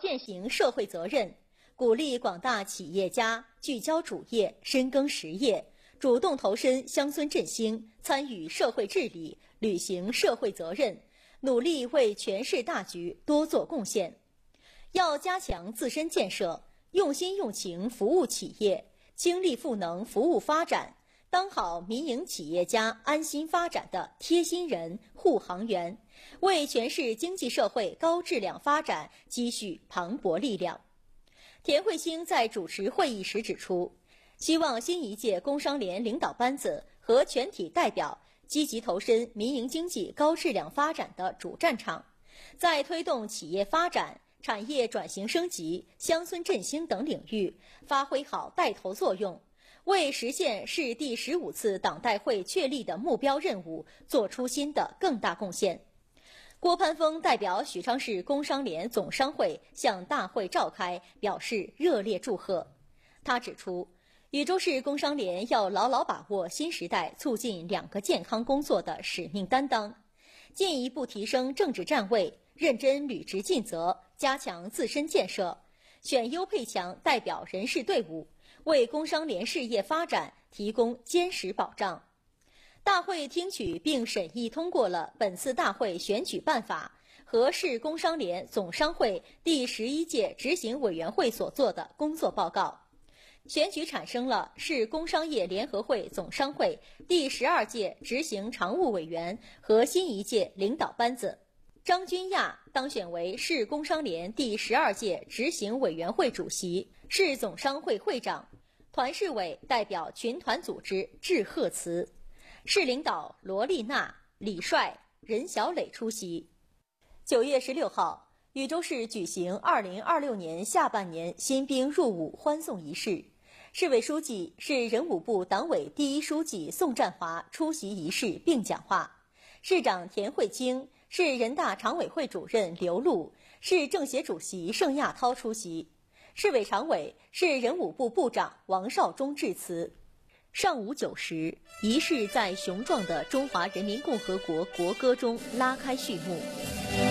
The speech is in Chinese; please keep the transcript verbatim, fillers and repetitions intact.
践行社会责任，鼓励广大企业家聚焦主业，深耕实业，主动投身乡村振兴，参与社会治理，履行社会责任，努力为全市大局多做贡献。要加强自身建设，用心用情服务企业，倾力赋能服务发展，当好民营企业家安心发展的贴心人、护航员，为全市经济社会高质量发展积蓄磅礴力量。田慧星在主持会议时指出，希望新一届工商联领导班子和全体代表积极投身民营经济高质量发展的主战场，在推动企业发展、产业转型升级、乡村振兴等领域发挥好带头作用，为实现市第十五次党代会确立的目标任务做出新的更大贡献。郭潘峰代表许昌市工商联总商会向大会召开表示热烈祝贺。他指出，禹州市工商联要牢牢把握新时代促进两个健康工作的使命担当，进一步提升政治站位，认真履职尽责，加强自身建设，选优配强代表人事队伍，为工商联事业发展提供坚实保障。大会听取并审议通过了本次大会选举办法和市工商联总商会第十一届执行委员会所做的工作报告，选举产生了市工商业联合会总商会第十二届执行常务委员和新一届领导班子。张君亚当选为市工商联第十二届执行委员会主席、市总商会会长，团市委代表群团组织致贺词。市领导罗丽娜、李帅、任小磊出席。九月十六号，禹州市举行二零二六年下半年新兵入伍欢送仪式，市委书记、市人武部党委第一书记宋占华出席仪式并讲话，市长田慧清、市人大常委会主任刘璐、市政协主席盛亚涛出席，市委常委、市人武部部长王绍忠致辞。上午九时，仪式在雄壮的中华人民共和国国歌中拉开序幕。